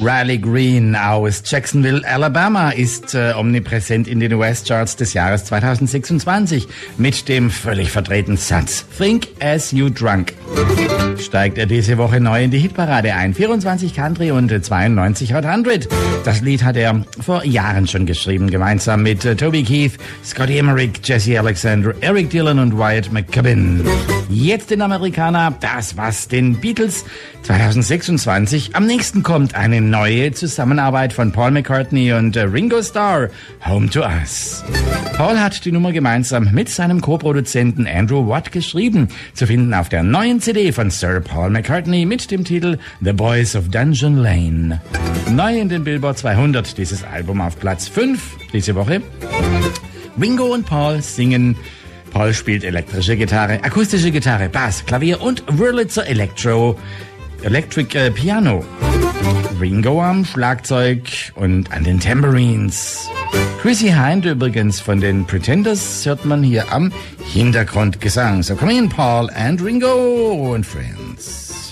Riley Green aus Jacksonville, Alabama ist omnipräsent in den US-Charts des Jahres 2026 mit dem völlig verdrehten Satz Think as you drunk. Steigt er diese Woche neu in die Hitparade ein. 24 Country und 92 Hot 100. Das Lied hat er vor Jahren schon geschrieben, gemeinsam mit Toby Keith, Scotty Emerick, Jesse Alexander, Eric Dillon und Wyatt McCubbin. Jetzt den Amerikaner, das was den Beatles 2026 am nächsten kommt. Eine neue Zusammenarbeit von Paul McCartney und Ringo Starr, Home to Us. Paul hat die Nummer gemeinsam mit seinem Co-Produzenten Andrew Watt geschrieben, zu finden auf der neuen CD von Sir Paul McCartney mit dem Titel The Boys of Dungeon Lane. Neu in den Billboard 200, dieses Album auf Platz 5 diese Woche. Ringo und Paul singen. Paul spielt elektrische Gitarre, akustische Gitarre, Bass, Klavier und Wurlitzer Electric Piano. Ringo am Schlagzeug und an den Tambourines. Chrissy Hind übrigens von den Pretenders hört man hier am Hintergrundgesang. So come in, Paul and Ringo and friends.